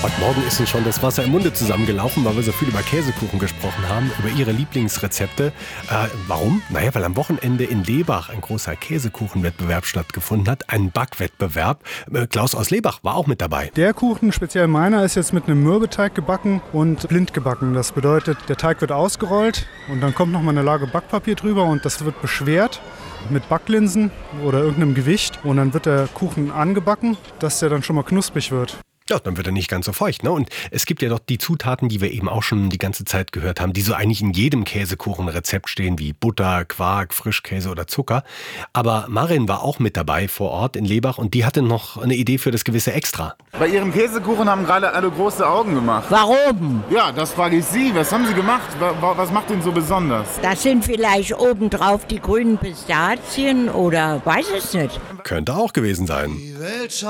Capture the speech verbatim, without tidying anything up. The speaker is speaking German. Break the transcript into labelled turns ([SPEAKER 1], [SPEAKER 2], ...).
[SPEAKER 1] Heute Morgen ist uns schon das Wasser im Munde zusammengelaufen, weil wir so viel über Käsekuchen gesprochen haben, über Ihre Lieblingsrezepte. Äh, warum? Naja, weil am Wochenende in Lebach ein großer Käsekuchenwettbewerb stattgefunden hat, ein Backwettbewerb. Äh, Klaus aus Lebach war auch mit dabei.
[SPEAKER 2] Der Kuchen, speziell meiner, ist jetzt mit einem Mürbeteig gebacken und blind gebacken. Das bedeutet, der Teig wird ausgerollt und dann kommt noch mal eine Lage Backpapier drüber und das wird beschwert mit Backlinsen oder irgendeinem Gewicht. Und dann wird der Kuchen angebacken, dass der dann schon mal knusprig wird.
[SPEAKER 1] Ja, dann wird er nicht ganz so feucht, ne? Und es gibt ja doch die Zutaten, die wir eben auch schon die ganze Zeit gehört haben, die so eigentlich in jedem Käsekuchenrezept stehen, wie Butter, Quark, Frischkäse oder Zucker. Aber Marin war auch mit dabei vor Ort in Lebach und die hatte noch eine Idee für das gewisse Extra.
[SPEAKER 3] Bei Ihrem Käsekuchen haben gerade alle große Augen gemacht.
[SPEAKER 4] Warum?
[SPEAKER 3] Ja, das frage ich Sie. Was haben Sie gemacht? Was macht ihn so besonders?
[SPEAKER 4] Das sind vielleicht obendrauf die grünen Pistazien oder weiß es nicht.
[SPEAKER 1] Könnte auch gewesen sein.